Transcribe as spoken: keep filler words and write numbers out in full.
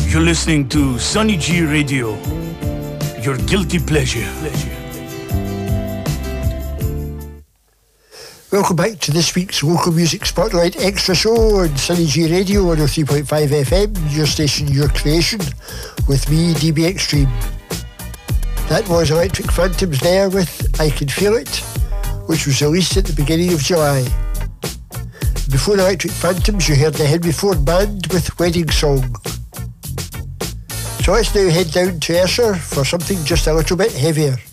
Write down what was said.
You're listening to Sunny G Radio, your guilty pleasure. Welcome back to this week's Local Music Spotlight Extra Show on Sunny G Radio one oh three point five F M, your station, your creation, with me, D B Extreme. That was Electric Phantoms there with I Can Feel It, which was released at the beginning of July. Before Electric Phantoms, you heard the Henry Ford Band with Wedding Song. So let's now head down to Ayrshire for something just a little bit heavier.